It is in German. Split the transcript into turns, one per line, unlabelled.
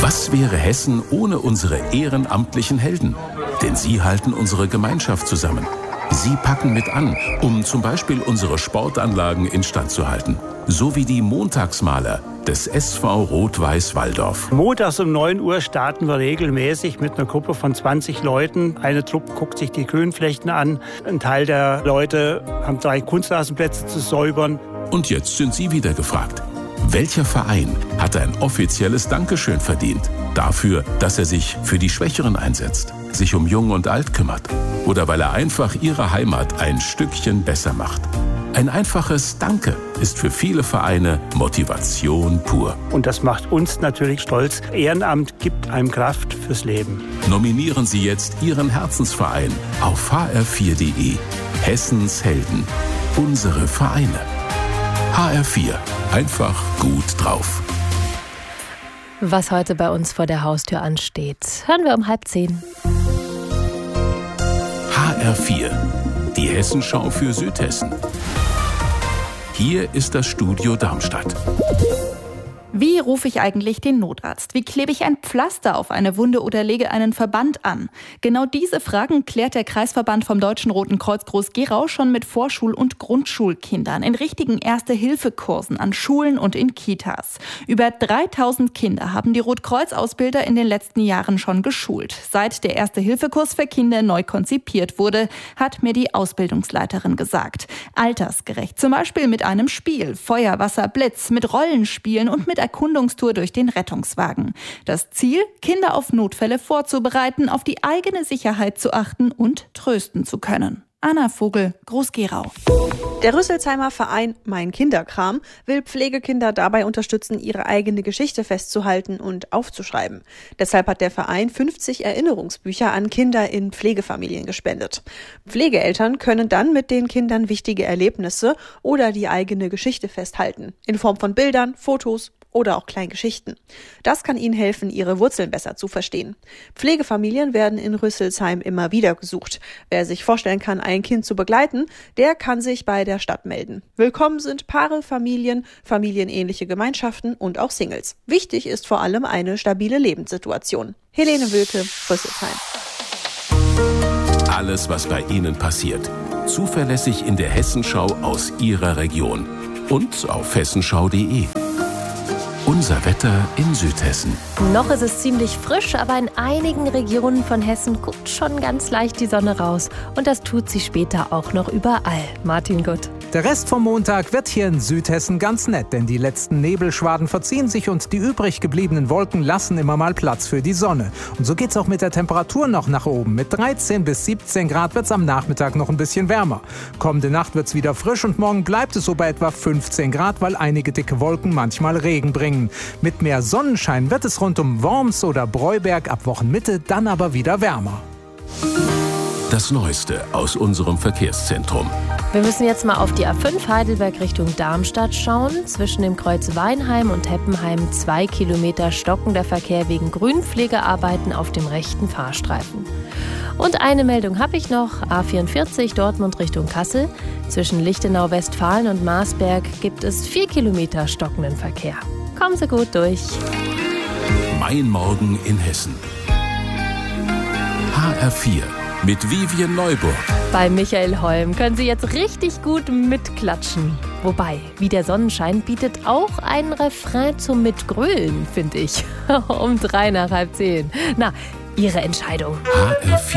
Was wäre Hessen ohne unsere ehrenamtlichen Helden? Denn sie halten unsere Gemeinschaft zusammen. Sie packen mit an, um zum Beispiel unsere Sportanlagen instand zu halten. So wie die Montagsmaler des SV Rot-Weiß Walldorf.
Montags um 9 Uhr starten wir regelmäßig mit einer Gruppe von 20 Leuten. Eine Truppe guckt sich die Grünflächen an. Ein Teil der Leute haben 3 Kunstrasenplätze zu säubern.
Und jetzt sind Sie wieder gefragt. Welcher Verein hat ein offizielles Dankeschön verdient? Dafür, dass er sich für die Schwächeren einsetzt, sich um Jung und Alt kümmert. Oder weil er einfach ihre Heimat ein Stückchen besser macht. Ein einfaches Danke ist für viele Vereine Motivation pur.
Und das macht uns natürlich stolz. Ehrenamt gibt einem Kraft fürs Leben.
Nominieren Sie jetzt Ihren Herzensverein auf hr4.de. Hessens Helden. Unsere Vereine. HR4. Einfach gut drauf.
Was heute bei uns vor der Haustür ansteht, hören wir um 9:30.
HR4. Die Hessenschau für Südhessen. Hier ist das Studio Darmstadt.
Wie rufe ich eigentlich den Notarzt? Wie klebe ich ein Pflaster auf eine Wunde oder lege einen Verband an? Genau diese Fragen klärt der Kreisverband vom Deutschen Roten Kreuz Groß-Gerau schon mit Vorschul- und Grundschulkindern in richtigen Erste-Hilfe-Kursen an Schulen und in Kitas. Über 3000 Kinder haben die Rotkreuz-Ausbilder in den letzten Jahren schon geschult. Seit der Erste-Hilfe-Kurs für Kinder neu konzipiert wurde, hat mir die Ausbildungsleiterin gesagt. Altersgerecht, zum Beispiel mit einem Spiel, Feuer, Wasser, Blitz, mit Rollenspielen und mit Erkundungstour durch den Rettungswagen. Das Ziel, Kinder auf Notfälle vorzubereiten, auf die eigene Sicherheit zu achten und trösten zu können. Anna Vogel, Groß-Gerau.
Der Rüsselsheimer Verein Mein Kinderkram will Pflegekinder dabei unterstützen, ihre eigene Geschichte festzuhalten und aufzuschreiben. Deshalb hat der Verein 50 Erinnerungsbücher an Kinder in Pflegefamilien gespendet. Pflegeeltern können dann mit den Kindern wichtige Erlebnisse oder die eigene Geschichte festhalten, in Form von Bildern, Fotos oder auch Kleingeschichten. Das kann ihnen helfen, ihre Wurzeln besser zu verstehen. Pflegefamilien werden in Rüsselsheim immer wieder gesucht. Wer sich vorstellen kann, ein Kind zu begleiten, der kann sich bei der Stadt melden. Willkommen sind Paare, Familien, familienähnliche Gemeinschaften und auch Singles. Wichtig ist vor allem eine stabile Lebenssituation. Helene Wilke, Rüsselsheim.
Alles, was bei Ihnen passiert. Zuverlässig in der Hessenschau aus Ihrer Region. Und auf hessenschau.de. Unser Wetter in Südhessen.
Noch ist es ziemlich frisch, aber in einigen Regionen von Hessen guckt schon ganz leicht die Sonne raus. Und das tut sie später auch noch überall. Martin Gutt.
Der Rest vom Montag wird hier in Südhessen ganz nett, denn die letzten Nebelschwaden verziehen sich und die übrig gebliebenen Wolken lassen immer mal Platz für die Sonne. Und so geht's auch mit der Temperatur noch nach oben. Mit 13 bis 17 Grad wird's am Nachmittag noch ein bisschen wärmer. Kommende Nacht wird's wieder frisch und morgen bleibt es so bei etwa 15 Grad, weil einige dicke Wolken manchmal Regen bringen. Mit mehr Sonnenschein wird es rund um Worms oder Breuberg ab Wochenmitte dann aber wieder wärmer.
Das Neueste aus unserem Verkehrszentrum.
Wir müssen jetzt mal auf die A5 Heidelberg Richtung Darmstadt schauen. Zwischen dem Kreuz Weinheim und Heppenheim 2 Kilometer stockender Verkehr wegen Grünpflegearbeiten auf dem rechten Fahrstreifen. Und eine Meldung habe ich noch. A44 Dortmund Richtung Kassel. Zwischen Lichtenau-Westfalen und Marsberg gibt es 4 Kilometer stockenden Verkehr. Kommen Sie gut durch.
Mein Morgen in Hessen. HR4 mit Vivian Neuburg.
Bei Michael Holm können Sie jetzt richtig gut mitklatschen. Wobei, wie der Sonnenschein bietet auch ein Refrain zum Mitgrölen, finde ich. Um 9:55. Na, Ihre Entscheidung.
HR4.